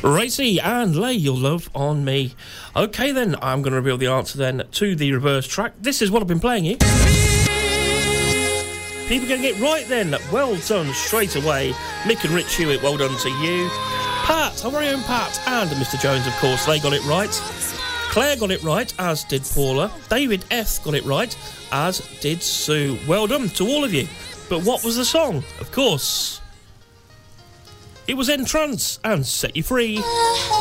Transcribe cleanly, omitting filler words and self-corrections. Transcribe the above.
Racy and Lay Your Love on Me. OK, then, I'm going to reveal the answer then to the reverse track. This is what I've been playing you. People getting it right then. Well done straight away. Mick and Rich Hewitt, well done to you. Pat, our very own Pat, and Mr. Jones, of course, they got it right. Claire got it right, as did Paula. David F got it right, as did Sue. Well done to all of you. But what was the song? Of course, it was Entrance and Set You Free.